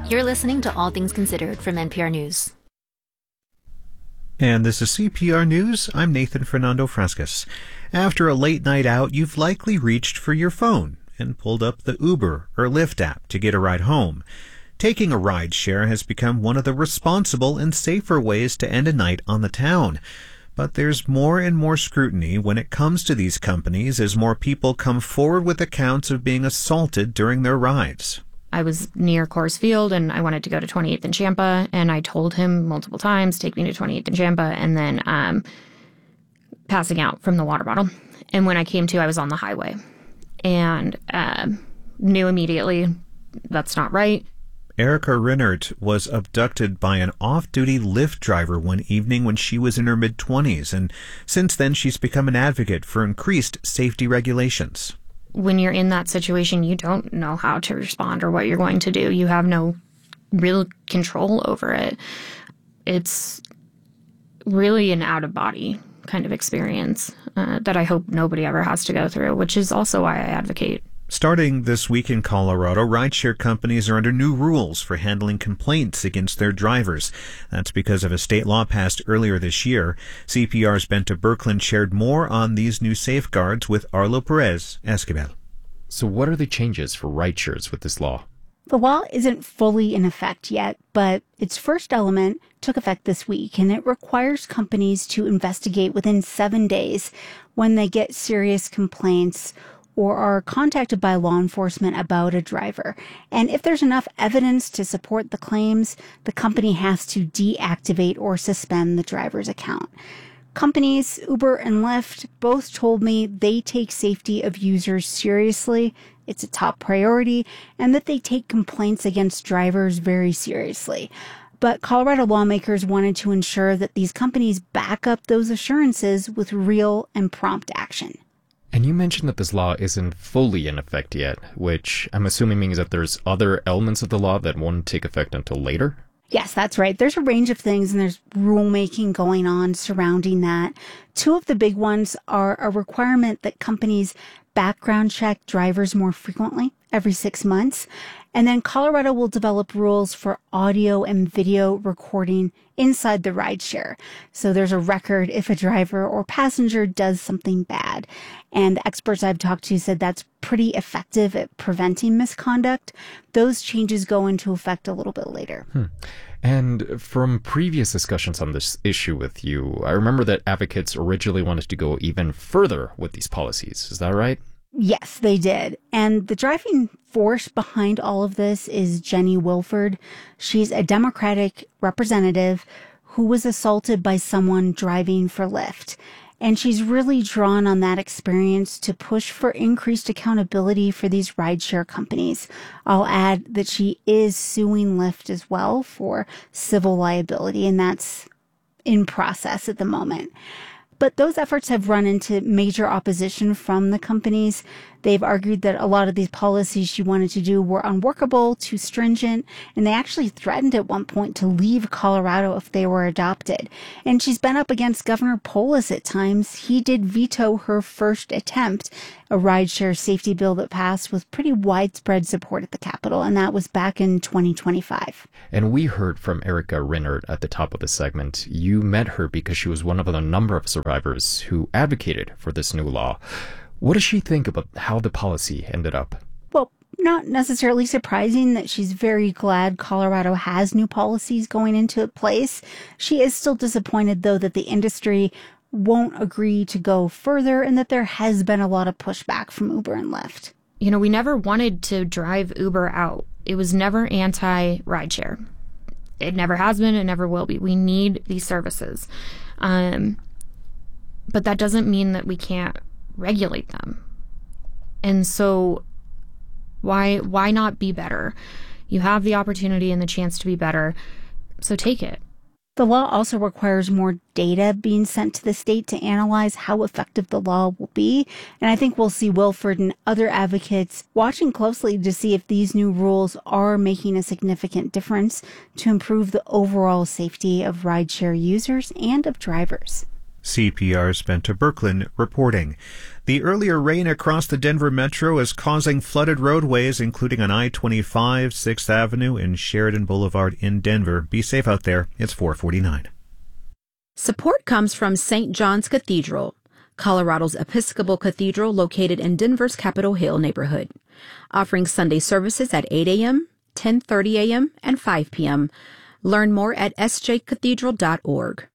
You're listening to All Things Considered from NPR News. And this is CPR News. I'm Nathan Fernando Frascas. After a late night out, you've likely reached for your phone and pulled up the Uber or Lyft app to get a ride home. Taking a ride share has become one of the responsible and safer ways to end a night on the town. But there's more and more scrutiny when it comes to these companies as more people come forward with accounts of being assaulted during their rides. I was near Coors Field and I wanted to go to 28th and Champa, and I told him multiple times, take me to 28th and Champa, and then passing out from the water bottle. And when I came to, I was on the highway and knew immediately that's not right. Erica Rinnert was abducted by an off-duty Lyft driver one evening when she was in her mid-20s, and since then she's become an advocate for increased safety regulations. When you're in that situation, you don't know how to respond or what you're going to do. You have no real control over it. It's really an out-of-body kind of experience that I hope nobody ever has to go through, which is also why I advocate. Starting this week in Colorado, rideshare companies are under new rules for handling complaints against their drivers. That's because of a state law passed earlier this year. CPR's Benta Birkeland shared more on these new safeguards with Arlo Perez Esquivel. So what are the changes for rideshares with this law? The law isn't fully in effect yet, but its first element took effect this week, and it requires companies to investigate within 7 days when they get serious complaints or are contacted by law enforcement about a driver. And if there's enough evidence to support the claims, the company has to deactivate or suspend the driver's account. Companies, Uber and Lyft, both told me they take safety of users seriously. It's a top priority, and that they take complaints against drivers very seriously. But Colorado lawmakers wanted to ensure that these companies back up those assurances with real and prompt action. And you mentioned that this law isn't fully in effect yet, which I'm assuming means that there's other elements of the law that won't take effect until later? Yes, that's right. There's a range of things, and there's rulemaking going on surrounding that. Two of the big ones are a requirement that companies background check drivers more frequently, every 6 months. And then Colorado will develop rules for audio and video recording inside the rideshare. So there's a record if a driver or passenger does something bad. And experts I've talked to said that's pretty effective at preventing misconduct. Those changes go into effect a little bit later. And from previous discussions on this issue with you, I remember that advocates originally wanted to go even further with these policies. Is that right? Yes, they did. And the driving force behind all of this is Jenny Wilford. She's a Democratic representative who was assaulted by someone driving for Lyft. And she's really drawn on that experience to push for increased accountability for these rideshare companies. I'll add that she is suing Lyft as well for civil liability, and that's in process at the moment. But those efforts have run into major opposition from the companies. They've argued that a lot of these policies she wanted to do were unworkable, too stringent, and they actually threatened at one point to leave Colorado if they were adopted. And she's been up against Governor Polis at times. He did veto her first attempt, a rideshare safety bill that passed with pretty widespread support at the Capitol, and that was back in 2025. And we heard from Erica Rinnert at the top of the segment. You met her because she was one of a number of survivors who advocated for this new law. What does she think about how the policy ended up? Well, not necessarily surprising that she's very glad Colorado has new policies going into place. She is still disappointed, though, that the industry won't agree to go further and that there has been a lot of pushback from Uber and Lyft. You know, we never wanted to drive Uber out. It was never anti-rideshare. It never has been. It never will be. We need these services. But that doesn't mean that we can't regulate them. And so why not be better? You have the opportunity and the chance to be better, so take it. The law also requires more data being sent to the state to analyze how effective the law will be. And I think we'll see Wilford and other advocates watching closely to see if these new rules are making a significant difference to improve the overall safety of rideshare users and of drivers. CPR's Benta Berklin reporting. The earlier rain across the Denver metro is causing flooded roadways, including on I-25, 6th Avenue, and Sheridan Boulevard in Denver. Be safe out there. It's 4:49. Support comes from St. John's Cathedral, Colorado's Episcopal Cathedral located in Denver's Capitol Hill neighborhood, offering Sunday services at 8 a.m., 10:30 a.m., and 5 p.m. Learn more at sjcathedral.org.